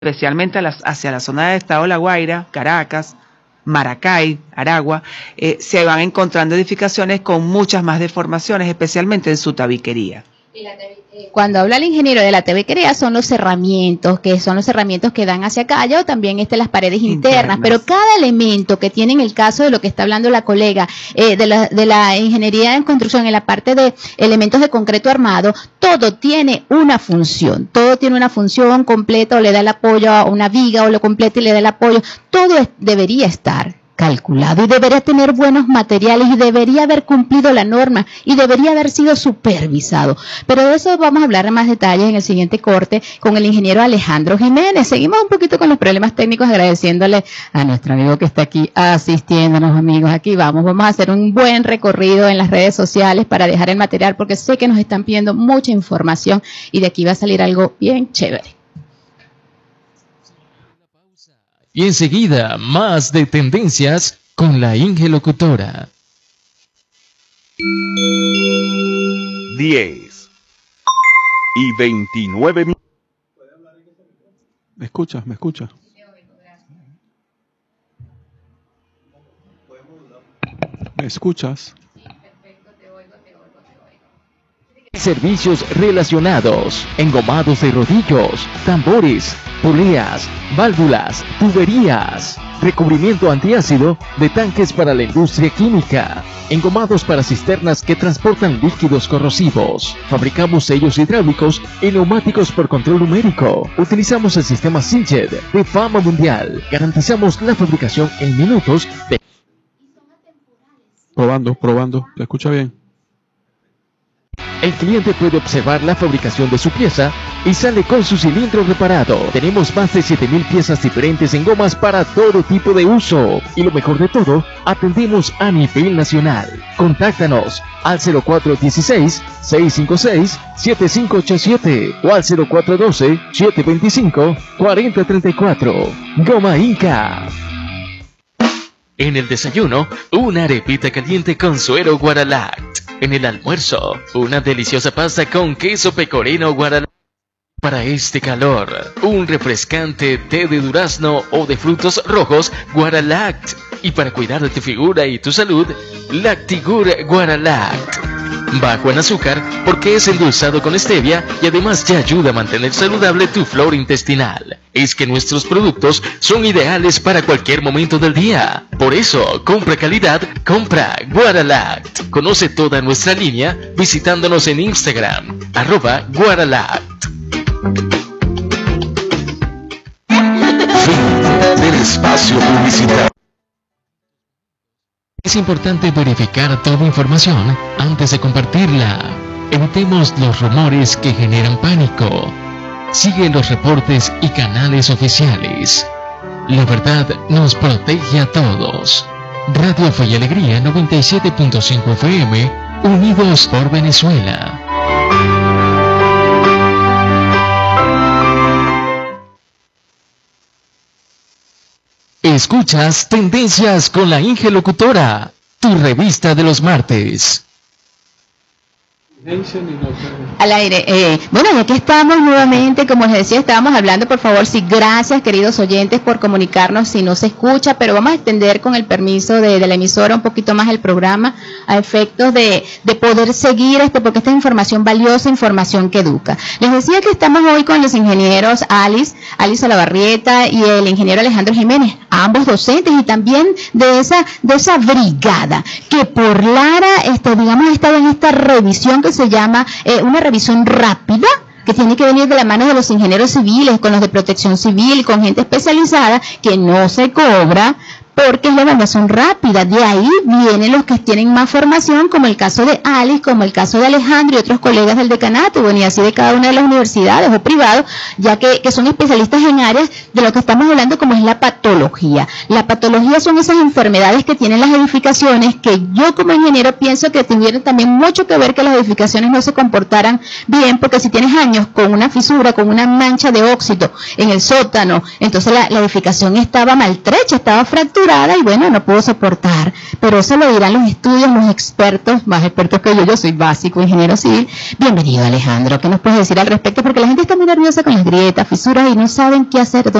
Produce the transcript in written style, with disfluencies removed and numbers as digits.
especialmente hacia la zona del estado de La Guaira, Caracas, Maracay, Aragua, se van encontrando edificaciones con muchas más deformaciones, especialmente en su tabiquería. Cuando habla el ingeniero de la tabiquería son los cerramientos, que dan hacia calle, o también las paredes internas, pero cada elemento que tiene, en el caso de lo que está hablando la colega, de la ingeniería en construcción, en la parte de elementos de concreto armado, todo tiene una función completa, o le da el apoyo a una viga, o lo completa y le da el apoyo, todo debería estar calculado y debería tener buenos materiales y debería haber cumplido la norma y debería haber sido supervisado. Pero de eso vamos a hablar en más detalles en el siguiente corte con el ingeniero Alejandro Jiménez. Seguimos un poquito con los problemas técnicos, agradeciéndole a nuestro amigo que está aquí asistiéndonos, amigos. Aquí vamos a hacer un buen recorrido en las redes sociales para dejar el material, porque sé que nos están pidiendo mucha información y de aquí va a salir algo bien chévere. Y enseguida, más de tendencias con la Inge Locutora. 10:29 ¿Me escuchas? ¿Me escuchas? ¿Me escuchas? Servicios relacionados, engomados de rodillos, tambores, poleas, válvulas, tuberías, recubrimiento antiácido de tanques para la industria química, engomados para cisternas que transportan líquidos corrosivos. Fabricamos sellos hidráulicos y neumáticos por control numérico. Utilizamos el sistema Sinched de fama mundial. Garantizamos la fabricación en minutos de... Probando, ¿te escucha bien? El cliente puede observar la fabricación de su pieza y sale con su cilindro reparado. Tenemos más de 7,000 piezas diferentes en gomas para todo tipo de uso. Y lo mejor de todo, atendemos a nivel nacional. Contáctanos al 0416-656-7587 o al 0412-725-4034. Goma Inca. En el desayuno, una arepita caliente con suero Guaralact. En el almuerzo, una deliciosa pasta con queso pecorino Guaralact. Para este calor, un refrescante té de durazno o de frutos rojos Guaralact. Y para cuidar de tu figura y tu salud, Lactigur Guaralact. Bajo en azúcar porque es endulzado con stevia y además te ayuda a mantener saludable tu flora intestinal. Es que nuestros productos son ideales para cualquier momento del día. Por eso, compra calidad, compra Guaralact. Conoce toda nuestra línea visitándonos en Instagram, @Guaralact. Fin del espacio publicitario. Es importante verificar toda información antes de compartirla. Evitemos los rumores que generan pánico. Sigue los reportes y canales oficiales. La verdad nos protege a todos. Radio Fe y Alegría 97.5 FM, unidos por Venezuela. Escuchas Tendencias con la Inge Locutora, tu revista de los martes. Al aire. Bueno, ya que estamos nuevamente, como les decía, estábamos hablando, por favor, sí, gracias, queridos oyentes, por comunicarnos si no se escucha, pero vamos a extender con el permiso de la emisora un poquito más el programa a efectos de poder seguir porque esta es información valiosa, información que educa. Les decía que estamos hoy con los ingenieros Alice Olavarrieta y el ingeniero Alejandro Jiménez, ambos docentes y también de esa brigada que por Lara, digamos, ha estado en esta revisión que se llama una revisión rápida, que tiene que venir de la mano de los ingenieros civiles, con los de protección civil, con gente especializada, que no se cobra, porque es la evaluación rápida. De ahí vienen los que tienen más formación, como el caso de Alice, como el caso de Alejandro y otros colegas del decanato, bueno, y así de cada una de las universidades o privados, ya que son especialistas en áreas de lo que estamos hablando, como es la patología. La patología son esas enfermedades que tienen las edificaciones, que yo como ingeniero pienso que tuvieron también mucho que ver que las edificaciones no se comportaran bien, porque si tienes años con una fisura, con una mancha de óxido en el sótano, entonces la edificación estaba maltrecha, estaba fracturada, fisurada y bueno, no pudo soportar. Pero eso lo dirán los estudios, los expertos, más expertos que yo soy básico, ingeniero civil. Bienvenido, Alejandro. ¿Qué nos puedes decir al respecto? Porque la gente está muy nerviosa con las grietas, fisuras y no saben qué hacer.